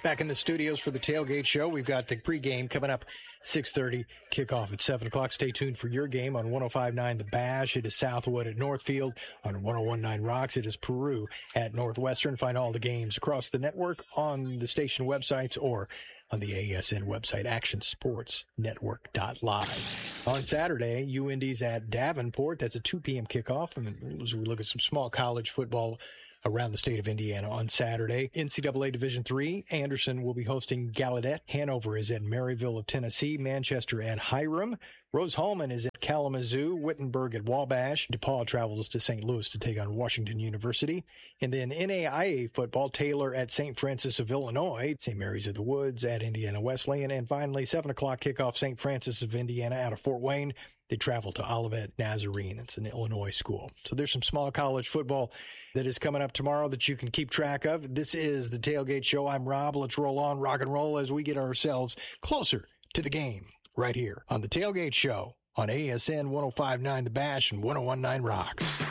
Back in the studios for the Tailgate Show. We've got the pregame coming up 6:30, kickoff at 7 o'clock. Stay tuned for your game on 105.9 The Bash. It is Southwood at Northfield. On 101.9 Rocks, it is Peru at Northwestern. Find all the games across the network on the station websites or on the ASN website, actionsportsnetwork.live. On Saturday, UIndy's at Davenport. That's a 2 p.m. kickoff. And as we look at some small college football around the state of Indiana on Saturday. NCAA Division III, Anderson will be hosting Gallaudet. Hanover is at Maryville of Tennessee. Manchester at Hiram. Rose-Hulman is at Kalamazoo. Wittenberg at Wabash. DePaul travels to St. Louis to take on Washington University. And then NAIA football, Taylor at St. Francis of Illinois. St. Mary's of the Woods at Indiana Wesleyan. And finally, 7 o'clock kickoff, St. Francis of Indiana out of Fort Wayne. They travel to Olivet Nazarene. It's an Illinois school. So there's some small college football that is coming up tomorrow that you can keep track of. This is the Tailgate Show. I'm Rob. Let's roll on, rock and roll as we get ourselves closer to the game right here on the Tailgate Show on ASN 105.9 The Bash and 101.9 Rocks.